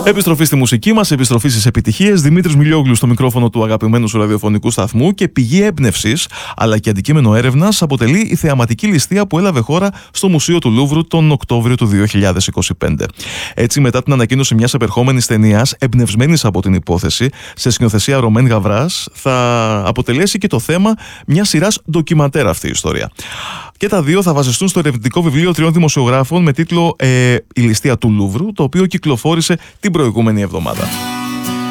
Επιστροφή στη μουσική μας, επιστροφή στις επιτυχίες. Δημήτρης Μιλιόγλου στο μικρόφωνο του αγαπημένου σου ραδιοφωνικού σταθμού και πηγή έμπνευσης αλλά και αντικείμενο έρευνας αποτελεί η θεαματική ληστεία που έλαβε χώρα στο Μουσείο του Λούβρου τον Οκτώβριο του 2025. Έτσι, μετά την ανακοίνωση μιας επερχόμενης ταινίας εμπνευσμένης από την υπόθεση, σε σκηνοθεσία Ρωμέν Γαβράς, θα αποτελέσει και το θέμα μιας σειράς ντοκιμαντέρ αυτή η ιστορία. Και τα δύο θα βασιστούν στο ερευνητικό βιβλίο 3 δημοσιογράφων με τίτλο «Η ληστεία του Λούβρου», το οποίο κυκλοφόρησε την προηγούμενη εβδομάδα.